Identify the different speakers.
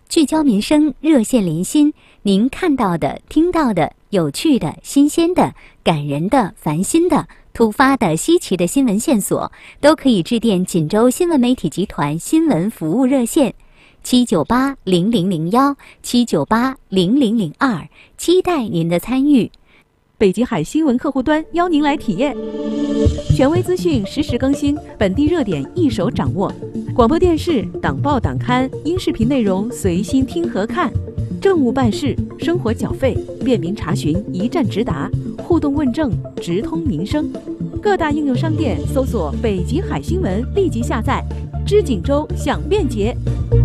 Speaker 1: 聚焦民生，热线连心。您看到的、听到的、有趣的、新鲜的、感人的、烦心的、突发的、稀奇的新闻线索，都可以致电锦州新闻媒体集团新闻服务热线798-0002，798-0002，期待您的参与。
Speaker 2: 北极海新闻客户端邀您来体验，权威资讯实时更新，本地热点一手掌握。广播电视、党报党刊、音视频内容随心听和看，政务办事、生活缴费便民查询一站直达，互动问政直通民生。各大应用商店搜索北极海新闻，立即下载，知锦州享便捷。